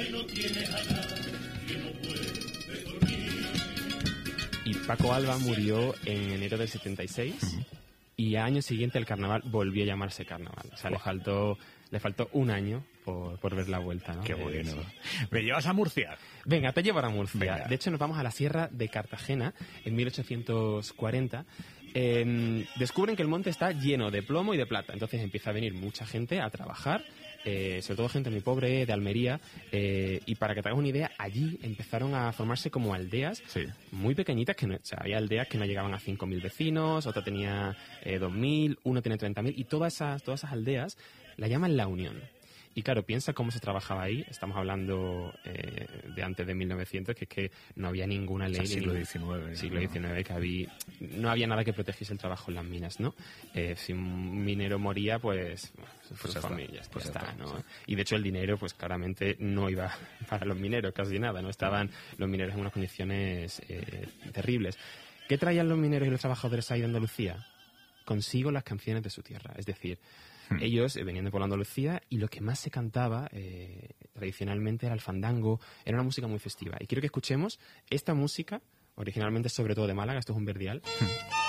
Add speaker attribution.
Speaker 1: Y Paco Alba murió en enero del 76 y al año siguiente el carnaval volvió a llamarse carnaval. O sea, le faltó un año por ver la vuelta, ¿no?
Speaker 2: Qué bueno. ¿Me llevas a Murcia?
Speaker 1: Venga, te llevo a Murcia.
Speaker 2: Venga.
Speaker 1: De hecho, nos vamos a la Sierra de Cartagena en 1840. Descubren que el monte está lleno de plomo y de plata. Entonces empieza a venir mucha gente a trabajar, sobre todo gente muy pobre de Almería. Y para que te hagas una idea, allí empezaron a formarse como aldeas muy pequeñitas. O sea, había aldeas que no llegaban a 5.000 vecinos, otra tenía 2.000, una tenía 30.000. Y todas esas aldeas la llaman La Unión. Y claro, piensa cómo se trabajaba ahí. Estamos hablando de antes de 1900, que es que no había ninguna ley.
Speaker 2: O sea, siglo XIX.
Speaker 1: Siglo XIX, que no había nada que protegiese el trabajo en las minas, ¿no? Si un minero moría, pues su familia ya está, ¿no? Sí. Y de hecho el dinero, pues claramente no iba para los mineros, casi nada, ¿no? Estaban los mineros en unas condiciones terribles. ¿Qué traían los mineros y los trabajadores ahí de Andalucía? Consigo las canciones de su tierra, es decir... Ellos venían de por Andalucía y lo que más se cantaba tradicionalmente era el fandango, era una música muy festiva. Y quiero que escuchemos esta música, originalmente sobre todo de Málaga, esto es un verdial.